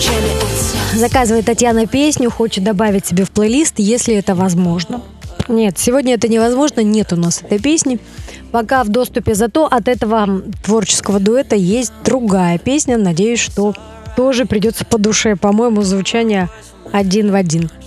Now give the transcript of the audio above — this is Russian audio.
Заказывает Татьяна песню, хочет добавить себе в плейлист, если это возможно. Нет, сегодня это невозможно, нет у нас этой песни. Пока в доступе, зато от этого творческого дуэта есть другая песня. Надеюсь, что тоже придется по душе. По-моему, звучание один в один.